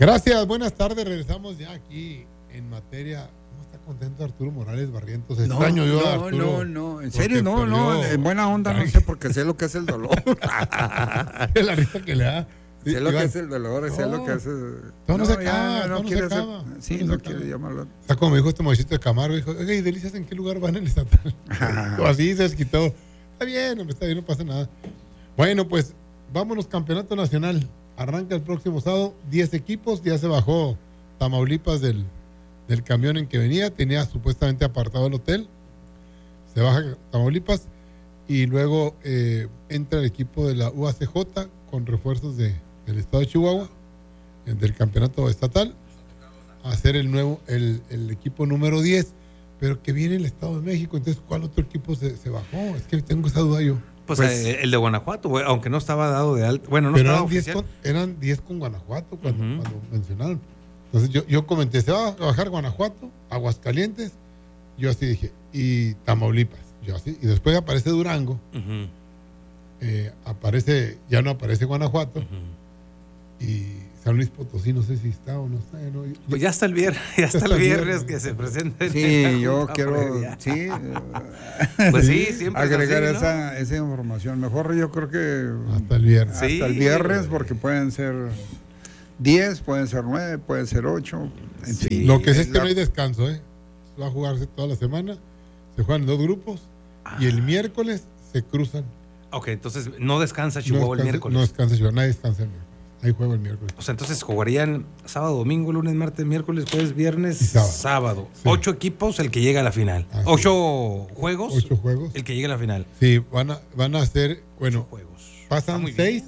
Gracias, buenas tardes. Regresamos ya aquí en materia. ¿Cómo está contento Arturo Morales Barrientos? Extraño yo a Arturo. No, en serio, no, en buena onda, no sé, porque sé lo que es el dolor. La risa que le da. Sé lo que es el dolor, sé lo que es. Todo no se acaba, no todo no se quiere acaba. Sí, no quiere llamarlo. Está como me dijo este muchachito de Camargo, dijo, oye, ¿y Delicias en qué lugar van en el estatal? O así se desquitó. Está bien, hombre, está bien, no pasa nada. Bueno, pues, vámonos, campeonato nacional. Arranca el próximo sábado, 10 equipos, ya se bajó Tamaulipas del camión en que venía, tenía supuestamente apartado el hotel, se baja Tamaulipas y luego entra el equipo de la UACJ con refuerzos del estado de Chihuahua, del campeonato estatal, a hacer el equipo número 10, pero que viene el Estado de México. Entonces, ¿cuál otro equipo se bajó? Es que tengo esa duda yo. Pues el de Guanajuato, aunque no estaba dado de alta. Bueno, no pero estaba oficial. Eran 10 con Guanajuato cuando mencionaron. Entonces yo comenté, se va a bajar Guanajuato, Aguascalientes, yo así dije, y Tamaulipas, yo así, y después aparece Durango, ya no aparece Guanajuato, y San Luis Potosí, no sé si está o no está. Pues ya está el viernes, que se presente. Sí, yo quiero, pues sí, siempre agregar así, ¿no? esa información. Mejor yo creo que hasta el viernes. Hasta el viernes, porque pueden ser 10, pueden ser 9, pueden ser 8. En fin. Lo que es que no hay descanso, va a jugarse toda la semana, se juegan 2 grupos, y el miércoles se cruzan. Ok, entonces no descansa Chihuahua el miércoles. No descansa Chihuahua, nadie descansa el miércoles. Hay juego el miércoles. O sea, entonces jugarían sábado, domingo, lunes, martes, miércoles, jueves, viernes, sábado. Sí. 8 equipos, el que llega a la final. 8 juegos. 8 juegos. El que llega a la final. Sí, van a hacer, bueno, juegos. Pasan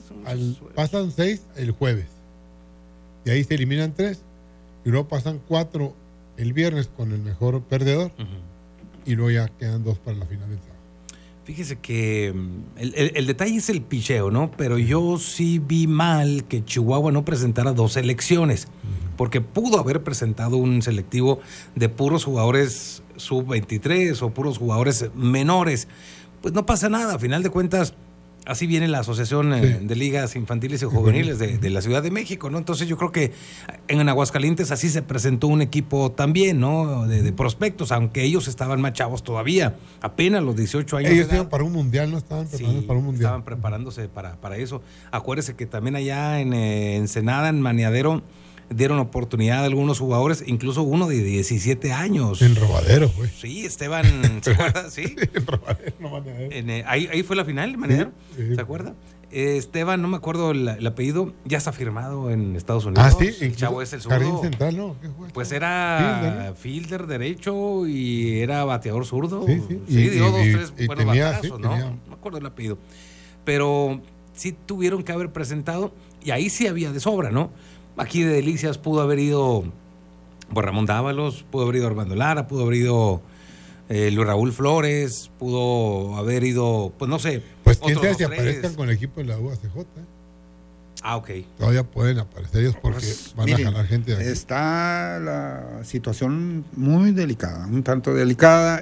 6 el jueves. Y ahí se eliminan 3. Y luego pasan 4 el viernes con el mejor perdedor. Y luego ya quedan 2 para la final del sábado. Fíjese que el detalle es el picheo, ¿no? Pero yo sí vi mal que Chihuahua no presentara 2 selecciones, porque pudo haber presentado un selectivo de puros jugadores sub-23 o puros jugadores menores. Pues no pasa nada, a final de cuentas, así viene la Asociación de Ligas Infantiles y Juveniles de la Ciudad de México, ¿no? Entonces yo creo que en Aguascalientes así se presentó un equipo también, ¿no? De prospectos, aunque ellos estaban más chavos todavía, apenas los 18 años. Ellos iban para un mundial, ¿no? Estaban preparándose para un mundial. Estaban preparándose para eso. Acuérdese que también allá en Ensenada, en Maniadero, dieron oportunidad a algunos jugadores, incluso uno de 17 años. En Robadero, güey. Sí, Esteban, ¿se acuerda? Sí. En Robadero, no Maniadero. Ahí fue la final, Maniadero. Sí. ¿Se acuerda? Esteban, no me acuerdo el apellido, ya está firmado en Estados Unidos. Sí. El chavo es el Jardín zurdo. Central, ¿no? ¿Qué fue? Pues era fielder derecho y era bateador zurdo. Sí. Sí, dio 2, 3 buenos batazos, ¿no? Tenía. No me acuerdo el apellido. Pero sí tuvieron que haber presentado, y ahí sí había de sobra, ¿no? Aquí de Delicias pudo haber ido Ramón Dávalos, pudo haber ido Armando Lara, pudo haber ido Luis Raúl Flores, pudo haber ido, pues no sé. Pues quién sabe si aparezcan con el equipo de la UACJ. Ok. Todavía pueden aparecer ellos porque van a jalar gente de aquí. Está la situación muy delicada, un tanto delicada.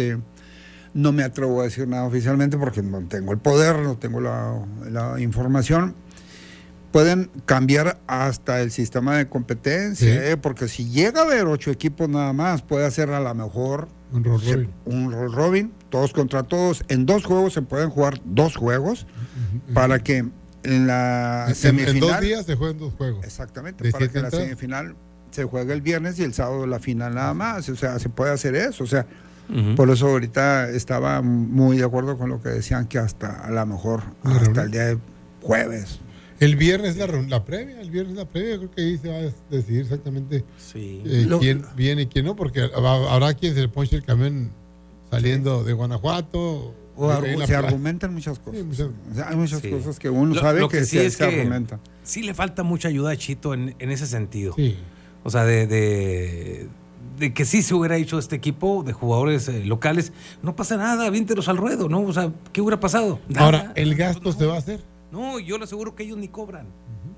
No me atrevo a decir nada oficialmente porque no tengo el poder, no tengo la información. Pueden cambiar hasta el sistema de competencia, porque si llega a haber 8 equipos nada más, puede hacer a lo mejor un roll robin, todos contra todos. En 2 juegos se pueden jugar 2 juegos para que en la semifinal. En 2 días se juegan 2 juegos. Exactamente, para que la semifinal se juegue el viernes y el sábado la final nada más. O sea, se puede hacer eso. O sea, por eso ahorita estaba muy de acuerdo con lo que decían, que hasta a lo mejor hasta el día de jueves. El viernes la previa, yo creo que ahí se va a decidir exactamente quién viene y quién no, porque habrá quien se le ponche el camión saliendo de Guanajuato. Se argumentan muchas cosas. Hay muchas cosas que uno sabe lo que sí es se argumentan. Sí le falta mucha ayuda a Chito en ese sentido. Sí. O sea, de que sí se hubiera hecho este equipo de jugadores locales, no pasa nada, aviéntelos al ruedo, ¿no? O sea, ¿qué hubiera pasado? Nada. Ahora, ¿el gasto se va a hacer? No, yo le aseguro que ellos ni cobran.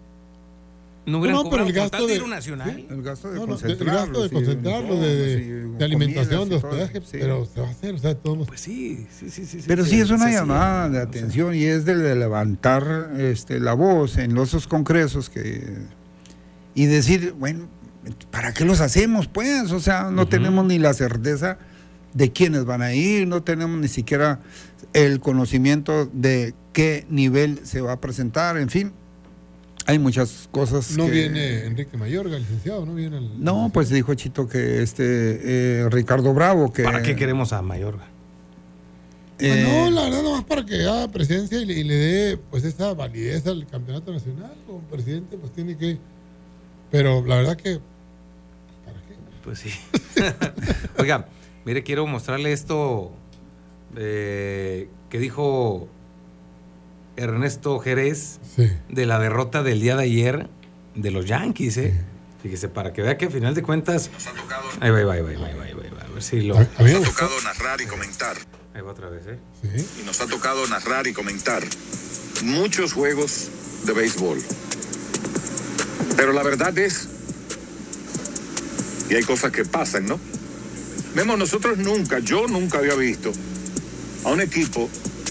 No hubieran cobrado pero el gasto de ir a un nacional. ¿Sí? El gasto de concentrarlo, de alimentación, de hospedaje, pero se va a hacer, o sea, todo. Pues sí. Pero sí es una llamada de atención, y es de levantar la voz en esos congresos y decir, bueno, ¿para qué los hacemos, pues? O sea, no tenemos ni la certeza de quiénes van a ir, no tenemos ni siquiera el conocimiento de qué nivel se va a presentar, en fin. Hay muchas cosas. No viene Enrique Mayorga, el licenciado, no viene el... No, pues dijo Chito que Ricardo Bravo, que... ¿Para qué queremos a Mayorga? Pues no, la verdad, nomás para que haga presencia y le dé pues esa validez al campeonato nacional. Como presidente, pues tiene que... Pero la verdad que... ¿Para qué? Pues sí. Oiga, mire, quiero mostrarle esto que dijo Ernesto Jerez de la derrota del día de ayer de los Yankees, ¿eh? Sí. Fíjese, para que vea que al final de cuentas... Ahí va. A ver si lo... Nos ha tocado narrar y comentar. Ahí va otra vez, ¿eh? Sí. Y nos ha tocado narrar y comentar muchos juegos de béisbol. Pero la verdad es, y hay cosas que pasan, ¿no? Vemos, yo nunca había visto a un equipo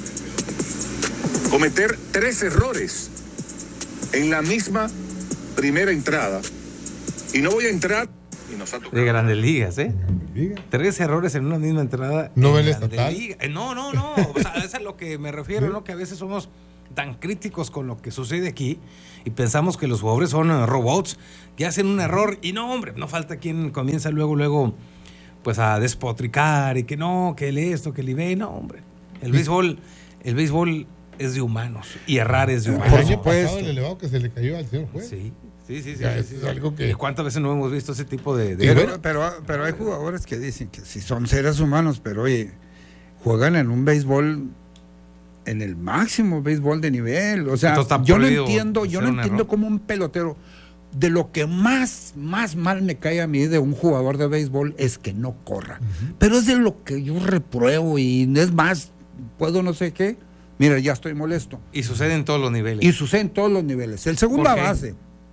cometer 3 errores en la misma primera entrada. Y no voy a entrar, y nos ha tocado... De Grandes Ligas, ¿eh? Liga. 3 errores en una misma entrada. ¿Novel en Grandes estatal? Ligas. No. O sea, eso es a lo que me refiero, ¿Sí? ¿no? Que a veces somos tan críticos con lo que sucede aquí y pensamos que los jugadores son robots que hacen un error y no, hombre, no falta quien comienza luego pues a despotricar y que no, que el esto, que el IB, no, hombre. El béisbol es de humanos y errar es de El humanos. año pasado el elevado que se le cayó al señor juez. Sí. Ya, es algo que... ¿Y cuántas veces no hemos visto ese tipo de... Pero hay jugadores que dicen que sí son seres humanos, pero oye, juegan en un béisbol, en el máximo béisbol de nivel. O sea, yo no entiendo cómo un pelotero, de lo que más mal me cae a mí de un jugador de béisbol es que no corra. Pero es de lo que yo repruebo y es más, puedo no sé qué. Mira, ya estoy molesto. Y sucede en todos los niveles. El segunda base,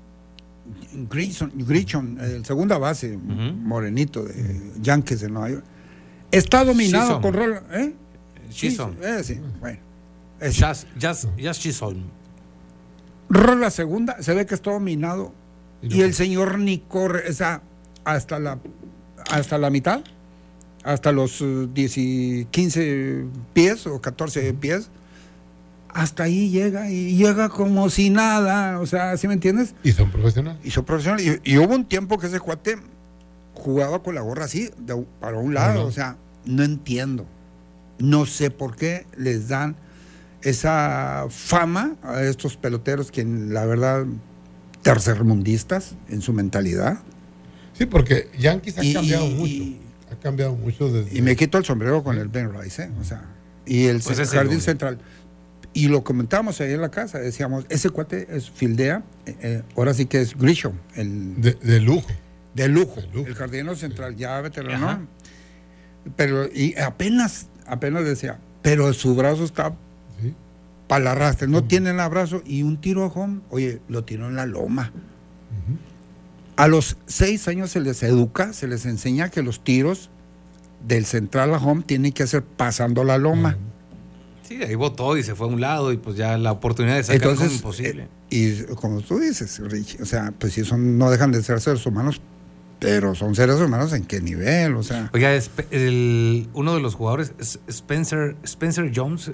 Grisham, el segunda base, morenito de Yankees de Nueva York, está dominado Chisholm. con rol. Chisholm. Sí, bueno. Jazz Chisholm. Rola segunda, se ve que está dominado y el señor ni corre, o sea, hasta la mitad, hasta los 15 pies o 14 pies, hasta ahí llega y llega como si nada, o sea, ¿sí me entiendes? Y son profesionales. Y hubo un tiempo que ese cuate jugaba con la gorra así, para un lado, o sea, no entiendo, no sé por qué les dan esa fama a estos peloteros que la verdad tercermundistas en su mentalidad. Sí, porque Yankees ha cambiado mucho desde... Y me quito el sombrero con el Ben Rice, o sea, y el Pues jardín central. Y lo comentábamos ahí en la casa, decíamos, ese cuate es fildea, ahora sí que es Grisham, de lujo. De lujo, el jardinero central, ya veterano. Ajá. Pero, y apenas decía, pero su brazo está para el arrastre, no tiene el abrazo, y un tiro a home, oye, lo tiró en la loma. A los 6 años se les educa, se les enseña que los tiros del central a home tienen que hacer pasando la loma. Sí, ahí votó y se fue a un lado y pues ya la oportunidad de sacar Entonces, es imposible. Y como tú dices, Rich, o sea, pues sí, no dejan de ser seres humanos, pero son seres humanos en qué nivel, o sea. Oiga, uno de los jugadores, Spencer Jones,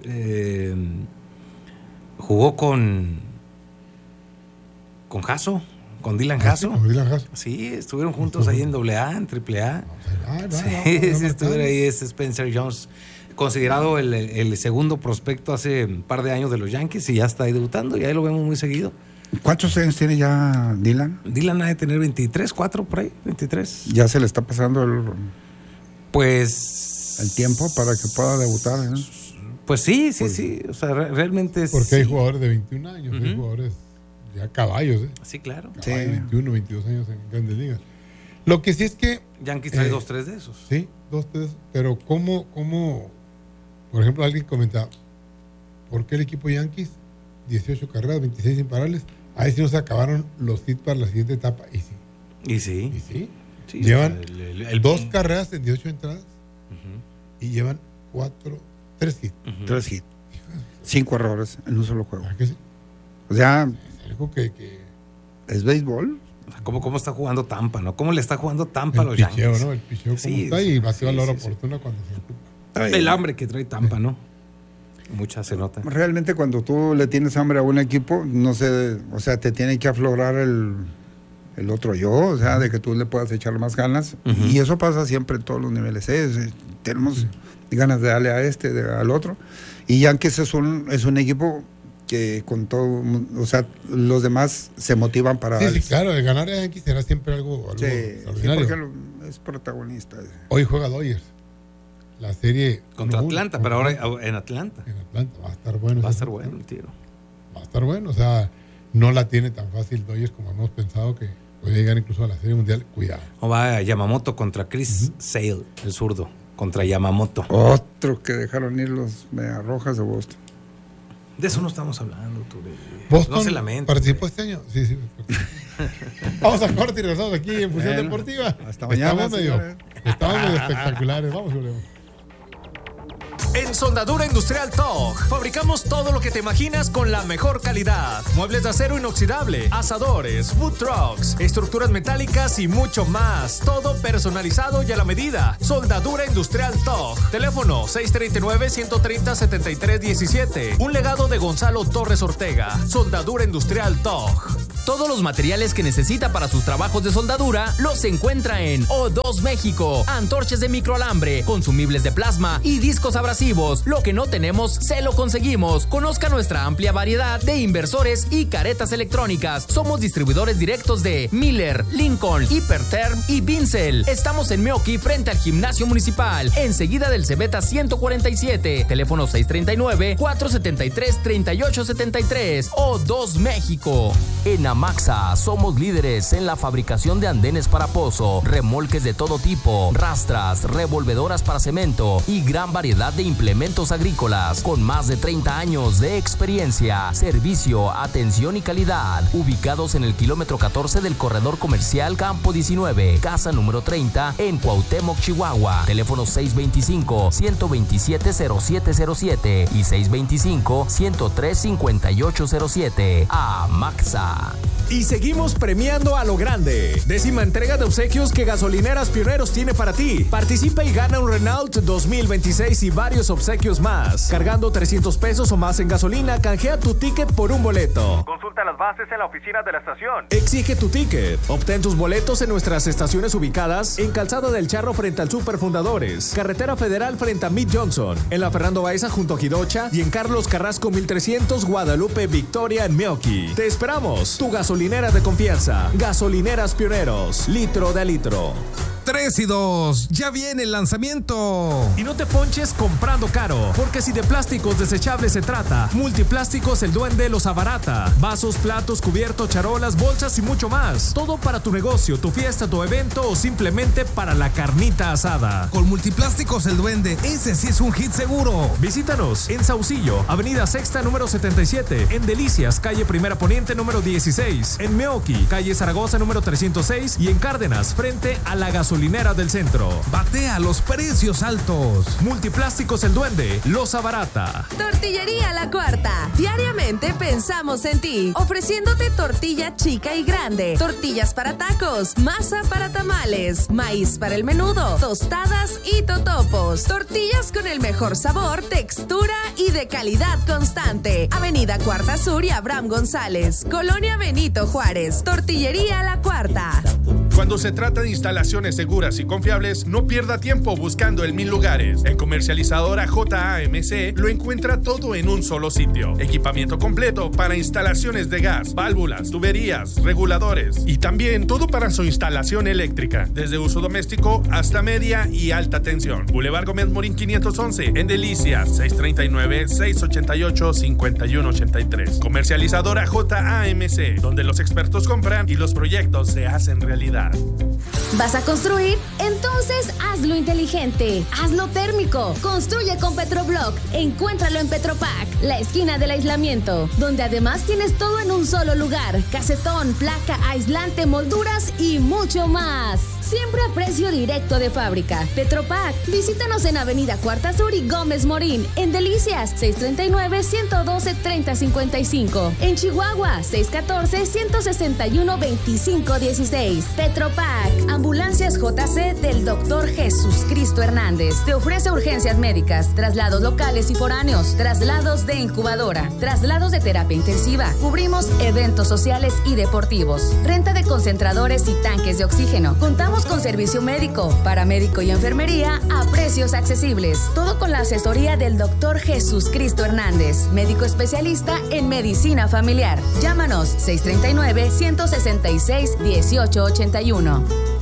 jugó con Hasso, con Dylan Hasso. Sí, estuvieron juntos ahí en AA, en AAA. Sí, estuvieron ahí, es Spencer Jones, considerado el segundo prospecto hace un par de años de los Yankees y ya está ahí debutando y ahí lo vemos muy seguido. ¿Cuántos años tiene ya Dylan? Dylan ha de tener 23, 4 por ahí, 23. Ya se le está pasando el tiempo para que pueda debutar, ¿no? Pues sí. O sea, realmente es... Porque hay jugadores de 21 años, hay jugadores ya caballos, ¿eh? Sí, claro. Caballos, 21, 22 años en Grandes Ligas. Lo que sí es que... Yankees trae 2-3 de esos. Sí, 2-3. Pero ¿cómo? Por ejemplo, alguien comentaba, ¿por qué el equipo Yankees 18 carreras, 26 imparables? Ahí sí no se acabaron los hits para la siguiente etapa. Y sí. Sí, llevan 2 carreras en 18 entradas y llevan 3 hits. 3 hits. 5 errores en un solo juego. ¿Verdad que sí? O sea, Es algo que es béisbol. ¿Cómo está jugando Tampa, no? ¿Cómo le está jugando Tampa a los picheo, Yankees? ¿no? El picheo cómo Sí, está y bateo a la hora sí. oportuna cuando se ocupa. El hambre que trae Tampa, ¿no? Mucha se nota. Realmente cuando tú le tienes hambre a un equipo, no sé, o sea, te tiene que aflorar el otro yo, o sea, de que tú le puedas echar más ganas. Y eso pasa siempre en todos los niveles. Tenemos ganas de darle a al otro. Y Yankees es un equipo que con todo, o sea, los demás se motivan para Sí, claro, de ganar a Yankees será siempre algo extraordinario. porque es protagonista. Hoy juega Dodgers. La serie Contra Atlanta, pero ahora en Atlanta. En Atlanta va a estar bueno. Va a estar bueno el tiro. Va a estar bueno, o sea, no la tiene tan fácil Dodgers como hemos pensado que puede llegar incluso a la Serie Mundial. Cuidado. O va Yamamoto contra Chris Sale, el zurdo, contra Yamamoto. Otro que dejaron ir los Mediarrojas de Boston. De eso no estamos hablando, tú. Boston no se lamenta. ¿Participó este año? Sí. Vamos a corte y regresamos aquí en Fusión Deportiva. Hasta mañana. Estamos medio espectaculares. Vamos, Julio. En Soldadura Industrial TOG fabricamos todo lo que te imaginas con la mejor calidad. Muebles de acero inoxidable, asadores, food trucks, estructuras metálicas y mucho más. Todo personalizado y a la medida. Soldadura Industrial TOG. Teléfono 639-130-7317. Un legado de Gonzalo Torres Ortega. Soldadura Industrial TOG. Todos los materiales que necesita para sus trabajos de soldadura los encuentra en O2 México. Antorchas de microalambre, consumibles de plasma y discos abrasivos. Lo que no tenemos, se lo conseguimos. Conozca nuestra amplia variedad de inversores y caretas electrónicas. Somos distribuidores directos de Miller, Lincoln, Hiperterm y Vincel. Estamos en Meoqui frente al Gimnasio Municipal, enseguida del Cebeta 147. Teléfono 639-473-3873. O2 México. En Amaxa somos líderes en la fabricación de andenes para pozo, remolques de todo tipo, rastras, revolvedoras para cemento y gran variedad de implementos agrícolas con más de 30 años de experiencia, servicio, atención y calidad. Ubicados en el kilómetro 14 del corredor comercial Campo 19, casa número 30 en Cuauhtémoc, Chihuahua. Teléfono 625-127-0707 y 625-103-5807. Amaxa. Y seguimos premiando a lo grande. 10ª entrega de obsequios que Gasolineras Pioneros tiene para ti. Participa y gana un Renault 2026 y varios obsequios más. Cargando 300 pesos o más en gasolina, canjea tu ticket por un boleto. Consulta las bases en la oficina de la estación. Exige tu ticket. Obtén tus boletos en nuestras estaciones ubicadas en Calzada del Charro frente al Super Fundadores, Carretera Federal frente a Mid Johnson, en la Fernando Baeza junto a Jidocha y en Carlos Carrasco 1300 Guadalupe Victoria en Meoqui. Te esperamos. Tu gasolinera de confianza. Gasolineras Pioneros. Litro de litro. 3 y 2, ya viene el lanzamiento. Y no te ponches comprando caro, porque si de plásticos desechables se trata, Multiplásticos El Duende los abarata. Vasos, platos, cubiertos, charolas, bolsas y mucho más. Todo para tu negocio, tu fiesta, tu evento o simplemente para la carnita asada. Con Multiplásticos El Duende, ese sí es un hit seguro. Visítanos en Saucillo, Avenida Sexta número 77, en Delicias, calle Primera Poniente número 16, en Meoqui, calle Zaragoza número 306 y en Cárdenas, frente a la gasolinera del centro. Batea los precios altos. Multiplásticos El Duende los abarata. Tortillería La Cuarta. Diariamente pensamos en ti, ofreciéndote tortilla chica y grande, tortillas para tacos, masa para tamales, maíz para el menudo, tostadas y totopos. Tortillas con el mejor sabor, textura y de calidad constante. Avenida Cuarta Sur y Abraham González, Colonia Benito Juárez. Tortillería La Cuarta. Cuando se trata de instalaciones seguras y confiables, no pierda tiempo buscando en 1000 lugares. En Comercializadora JAMC lo encuentra todo en un solo sitio. Equipamiento completo para instalaciones de gas, válvulas, tuberías, reguladores y también todo para su instalación eléctrica, desde uso doméstico hasta media y alta tensión. Boulevard Gómez Morín 511, en Delicias, 639-688-5183. Comercializadora JAMC, donde los expertos compran y los proyectos se hacen realidad. calidad. ¿Vas a construir? Entonces hazlo inteligente, hazlo térmico. Construye con Petroblock. Encuéntralo en Petropac, la esquina del aislamiento, donde además tienes todo en un solo lugar: casetón, placa, aislante, molduras y mucho más. Siempre a precio directo de fábrica. Petropac, visítanos en Avenida Cuarta Sur y Gómez Morín. En Delicias, 639-112-3055. En Chihuahua, 614-161-2516. Petropac, Ambulancias JC del Dr. Jesús Cristo Hernández. Te ofrece urgencias médicas, traslados locales y foráneos, traslados de incubadora, traslados de terapia intensiva. Cubrimos eventos sociales y deportivos, renta de concentradores y tanques de oxígeno. Contamos con servicio médico, paramédico y enfermería a precios accesibles. Todo con la asesoría del Dr. Jesús Cristo Hernández, médico especialista en medicina familiar. Llámanos 639-166-1881.